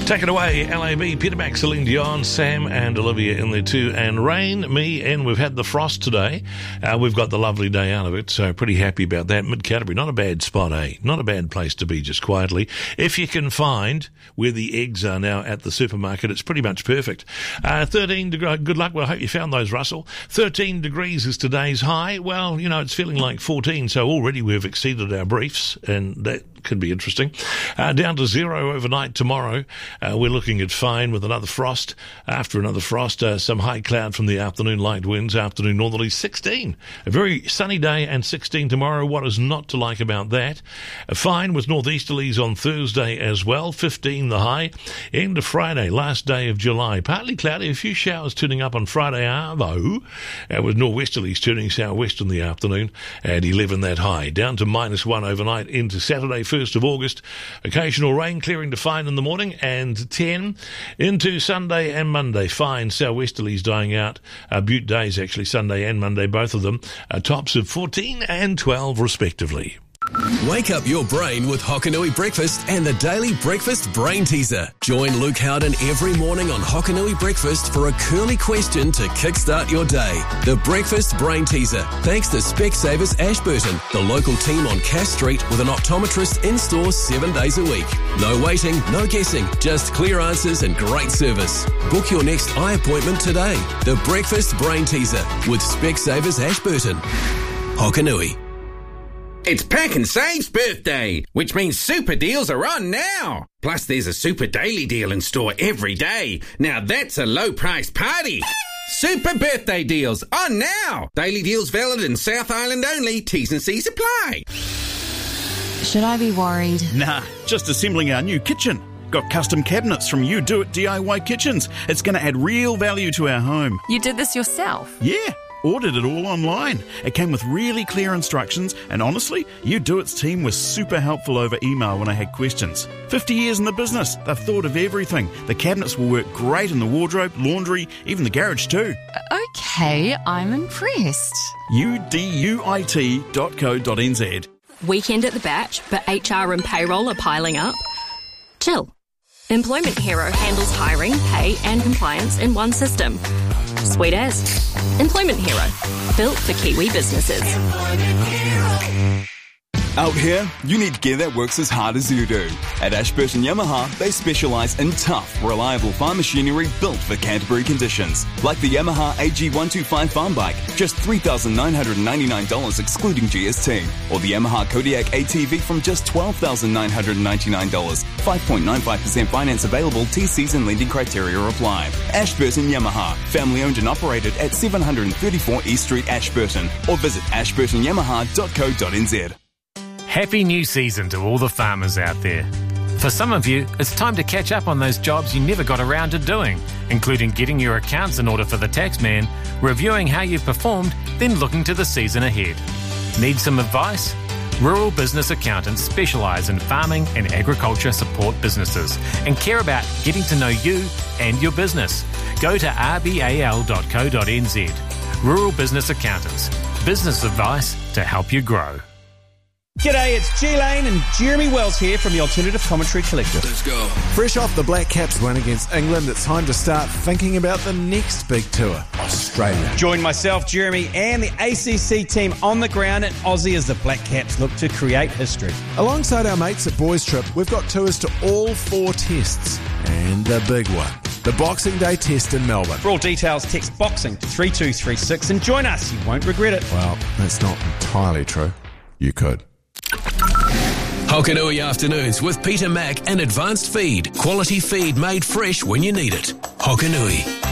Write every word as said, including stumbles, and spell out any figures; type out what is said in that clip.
Take it away, L A B, Peter Mac, Celine Dion, Sam and Olivia in there too, and rain, me, and we've had the frost today. Uh, we've got the lovely day out of it, so pretty happy about that. Mid-Canterbury, not a bad spot, eh? Not a bad place to be, just quietly. If you can find where the eggs are now at the supermarket, it's pretty much perfect. Uh, thirteen degrees, good luck. Well, I hope you found those, Russell. thirteen degrees is today's high. Well, you know, it's feeling like fourteen, so already we've exceeded our briefs, and that could be interesting. Uh, down to zero overnight tomorrow. Uh, we're looking at fine with another frost. After another frost, uh, some high cloud from the afternoon, light winds, afternoon northerly, sixteen. A very sunny day and sixteen tomorrow. What is not to like about that? Uh, fine with northeasterlies on Thursday as well, fifteen the high. End of Friday, last day of July. Partly cloudy, a few showers turning up on Friday, though, uh, with norwesterlies turning southwest in the afternoon at eleven that high. Down to minus one overnight into Saturday, first of August. Occasional rain clearing to fine in the morning, and ten into Sunday and Monday. Fine, southwesterlies dying out. Uh, Butte days, actually, Sunday and Monday, both of them. Uh, tops of fourteen and twelve, respectively. Wake up your brain with Hokanui Breakfast and the Daily Breakfast Brain Teaser. Join Luke Howden every morning on Hokanui Breakfast for a curly question to kickstart your day. The Breakfast Brain Teaser, thanks to Specsavers Ashburton, the local team on Cass Street with an optometrist in-store seven days a week. No waiting, no guessing, just clear answers and great service. Book your next eye appointment today. The Breakfast Brain Teaser with Specsavers Ashburton. Hokanui. It's Pack and Save's birthday, which means super deals are on now. Plus, there's a super daily deal in store every day. Now that's a low-priced party. Super birthday deals on now. Daily deals valid in South Island only. T's and C's apply. Should I be worried? Nah, just assembling our new kitchen. Got custom cabinets from You Do It D I Y Kitchens. It's going to add real value to our home. You did this yourself? Yeah. Ordered it all online. It came with really clear instructions, and honestly, You Do It's team was super helpful over email when I had questions. fifty years in the business, they've thought of everything. The cabinets will work great in the wardrobe, laundry, even the garage too. Okay, I'm impressed. U D U I T dot co dot n z. Weekend at the batch, but H R and payroll are piling up? Chill. Employment Hero handles hiring, pay and compliance in one system. Sweet as. Employment Hero. Built for Kiwi businesses. Out here, you need gear that works as hard as you do. At Ashburton Yamaha, they specialise in tough, reliable farm machinery built for Canterbury conditions. Like the Yamaha A G one twenty-five farm bike, just three thousand nine hundred ninety-nine dollars excluding G S T. Or the Yamaha Kodiak A T V from just twelve thousand nine hundred ninety-nine dollars. five point nine five percent finance available, T Cs and lending criteria apply. Ashburton Yamaha, family owned and operated at seven thirty-four East Street, Ashburton. Or visit ashburton yamaha dot co dot n z. Happy new season to all the farmers out there. For some of you, it's time to catch up on those jobs you never got around to doing, including getting your accounts in order for the taxman, reviewing how you've performed, then looking to the season ahead. Need some advice? Rural Business Accountants specialise in farming and agriculture support businesses and care about getting to know you and your business. Go to r b a l dot co dot n z. Rural Business Accountants. Business advice to help you grow. G'day, it's G Lane and Jeremy Wells here from the Alternative Commentary Collective. Let's go. Fresh off the Black Caps win against England, it's time to start thinking about the next big tour, Australia. Join myself, Jeremy, and the A C C team on the ground in Aussie as the Black Caps look to create history. Alongside our mates at Boys Trip, we've got tours to all four tests. And the big one, the Boxing Day test in Melbourne. For all details, text BOXING to three two three six and join us. You won't regret it. Well, that's not entirely true. You could. Hokanui Afternoons with Peter Mac and Advanced Feed. Quality feed made fresh when you need it. Hokanui.